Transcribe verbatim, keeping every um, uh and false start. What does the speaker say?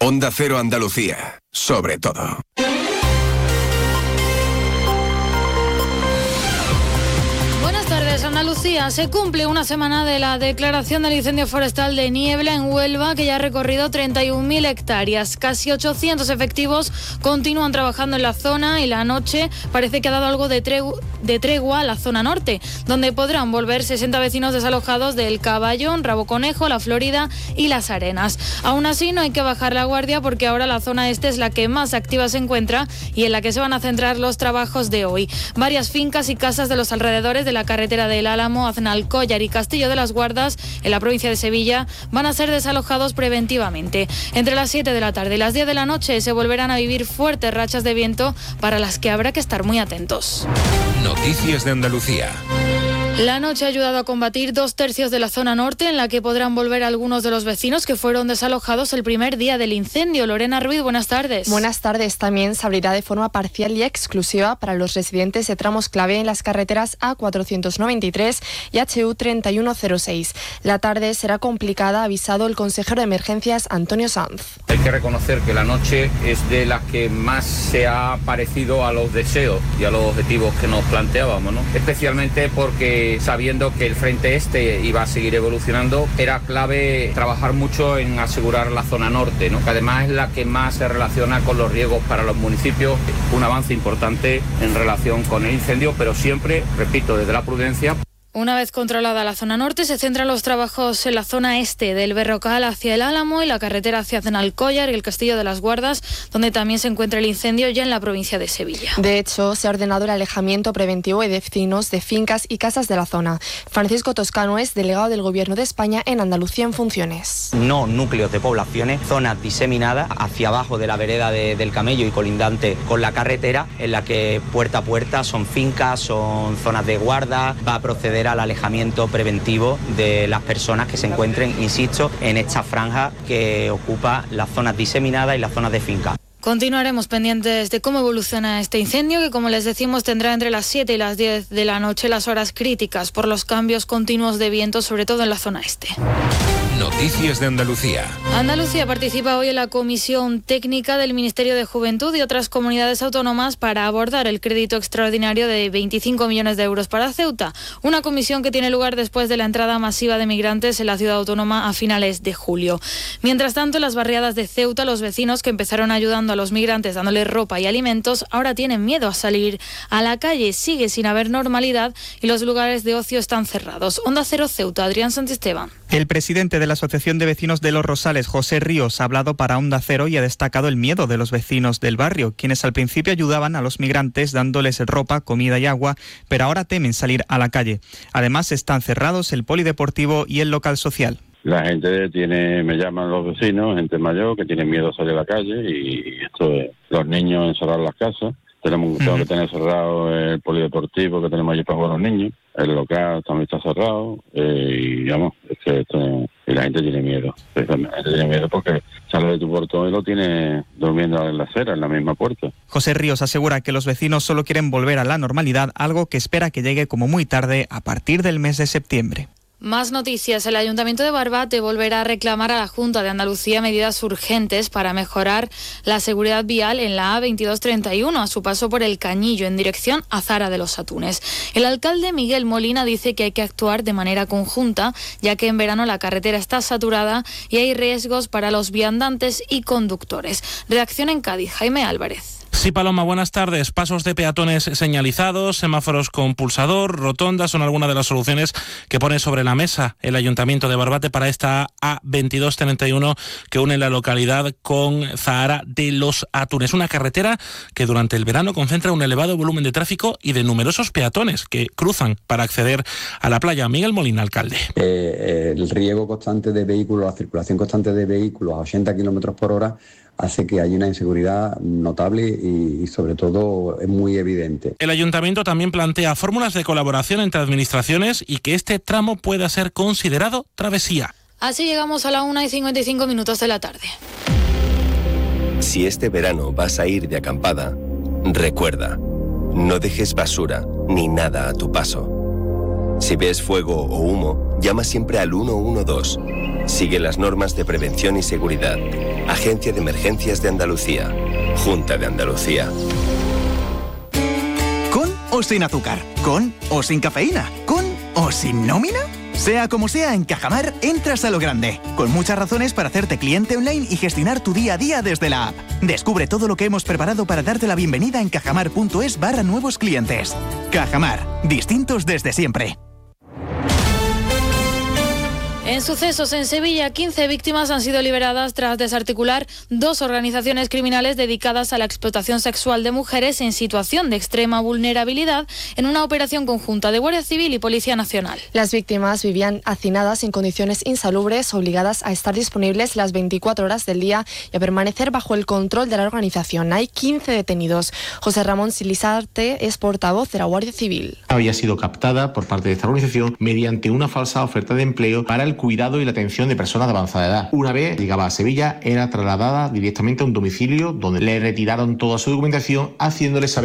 Onda Cero Andalucía, sobre todo. Andalucía, se cumple una semana de la declaración del incendio forestal de Niebla en Huelva, que ya ha recorrido treinta y un mil hectáreas. Casi ochocientos efectivos continúan trabajando en la zona y la noche parece que ha dado algo de, tregu- de tregua a la zona norte, donde podrán volver sesenta vecinos desalojados del Caballón, Rabo Conejo, La Florida y Las Arenas. Aún así, no hay que bajar la guardia porque ahora la zona este es la que más activa se encuentra y en la que se van a centrar los trabajos de hoy. Varias fincas y casas de los alrededores de la carretera del Álamo, Aznalcóllar y Castillo de las Guardas, en la provincia de Sevilla, van a ser desalojados preventivamente. Entre las siete de la tarde y las diez de la noche se volverán a vivir fuertes rachas de viento para las que habrá que estar muy atentos. Noticias de Andalucía. La noche ha ayudado a combatir dos tercios de la zona norte, en la que podrán volver algunos de los vecinos que fueron desalojados el primer día del incendio. Lorena Ruiz, buenas tardes. Buenas tardes. También se abrirá de forma parcial y exclusiva para los residentes de tramos clave en las carreteras A cuatrocientos noventa y tres y H U treinta y uno cero seis. La tarde será complicada, ha avisado el consejero de emergencias Antonio Sanz. Hay que reconocer que la noche es de las que más se ha parecido a los deseos y a los objetivos que nos planteábamos, ¿no? Especialmente porque sabiendo que el frente este iba a seguir evolucionando, era clave trabajar mucho en asegurar la zona norte, ¿no? Que además es la que más se relaciona con los riesgos para los municipios. Un avance importante en relación con el incendio, pero siempre, repito, desde la prudencia. Una vez controlada la zona norte, se centran los trabajos en la zona este, del Berrocal hacia el Álamo y la carretera hacia Aznalcóllar y el Castillo de las Guardas, donde también se encuentra el incendio, ya en la provincia de Sevilla. De hecho, se ha ordenado el alejamiento preventivo de vecinos de fincas y casas de la zona. Francisco Toscano es delegado del Gobierno de España en Andalucía en funciones. No núcleos de poblaciones, zonas diseminadas hacia abajo de la vereda de, del Camello y colindante con la carretera, en la que puerta a puerta son fincas, son zonas de guarda. Va a proceder al alejamiento preventivo de las personas que se encuentren, insisto, en esta franja que ocupa las zonas diseminadas y las zonas de finca. Continuaremos pendientes de cómo evoluciona este incendio, que como les decimos tendrá entre las siete y las diez de la noche las horas críticas por los cambios continuos de viento, sobre todo en la zona este. Noticias de Andalucía. Andalucía participa hoy en la comisión técnica del Ministerio de Juventud y otras comunidades autónomas para abordar el crédito extraordinario de veinticinco millones de euros para Ceuta. Una comisión que tiene lugar después de la entrada masiva de migrantes en la ciudad autónoma a finales de julio. Mientras tanto, en las barriadas de Ceuta, los vecinos que empezaron ayudando a los migrantes dándoles ropa y alimentos ahora tienen miedo a salir a la calle. Sigue sin haber normalidad y los lugares de ocio están cerrados. Onda Cero Ceuta, Adrián Santisteban. El presidente de la Asociación de Vecinos de Los Rosales, José Ríos, ha hablado para Onda Cero y ha destacado el miedo de los vecinos del barrio, quienes al principio ayudaban a los migrantes dándoles ropa, comida y agua, pero ahora temen salir a la calle. Además, están cerrados el polideportivo y el local social. La gente tiene, me llaman los vecinos, gente mayor que tiene miedo a salir a la calle y esto es los niños encerrar las casas. Tenemos uh-huh. que tener cerrado el polideportivo que tenemos allí para jugar a los niños. El local también está cerrado eh, y digamos, es que esto, y la gente tiene miedo. La gente tiene miedo porque sale de tu portón y lo tiene durmiendo en la acera, en la misma puerta. José Ríos asegura que los vecinos solo quieren volver a la normalidad, algo que espera que llegue como muy tarde a partir del mes de septiembre. Más noticias. El Ayuntamiento de Barbate volverá a reclamar a la Junta de Andalucía medidas urgentes para mejorar la seguridad vial en la A veintidós treinta y uno a su paso por el Cañillo en dirección a Zara de los Atunes. El alcalde Miguel Molina dice que hay que actuar de manera conjunta, ya que en verano la carretera está saturada y hay riesgos para los viandantes y conductores. Redacción en Cádiz, Jaime Álvarez. Sí, Paloma, buenas tardes. Pasos de peatones señalizados, semáforos con pulsador, rotondas son algunas de las soluciones que pone sobre la mesa el Ayuntamiento de Barbate para esta A veintidós treinta y uno que une la localidad con Zahara de los Atunes. Una carretera que durante el verano concentra un elevado volumen de tráfico y de numerosos peatones que cruzan para acceder a la playa. Miguel Molina, alcalde. Eh, el riego constante de vehículos, la circulación constante de vehículos a ochenta kilómetros por hora hace que haya una inseguridad notable y, y sobre todo es muy evidente. El Ayuntamiento también plantea fórmulas de colaboración entre administraciones y que este tramo pueda ser considerado travesía. Así llegamos a la una y cincuenta y cinco minutos de la tarde. Si este verano vas a ir de acampada, recuerda, no dejes basura ni nada a tu paso. Si ves fuego o humo, llama siempre al uno uno dos. Sigue las normas de prevención y seguridad. Agencia de Emergencias de Andalucía. Junta de Andalucía. ¿Con o sin azúcar? ¿Con o sin cafeína? ¿Con o sin nómina? Sea como sea, en Cajamar entras a lo grande, con muchas razones para hacerte cliente online y gestionar tu día a día desde la app. Descubre todo lo que hemos preparado para darte la bienvenida en cajamar.es barra nuevos clientes. Cajamar, distintos desde siempre. En sucesos en Sevilla, quince víctimas han sido liberadas tras desarticular dos organizaciones criminales dedicadas a la explotación sexual de mujeres en situación de extrema vulnerabilidad en una operación conjunta de Guardia Civil y Policía Nacional. Las víctimas vivían hacinadas en condiciones insalubres, obligadas a estar disponibles las veinticuatro horas del día y a permanecer bajo el control de la organización. Hay quince detenidos. José Ramón Silizarte es portavoz de la Guardia Civil. Había sido captada por parte de esta organización mediante una falsa oferta de empleo para el cuidado y la atención de personas de avanzada edad. Una vez llegaba a Sevilla, era trasladada directamente a un domicilio donde le retiraron toda su documentación, haciéndole saber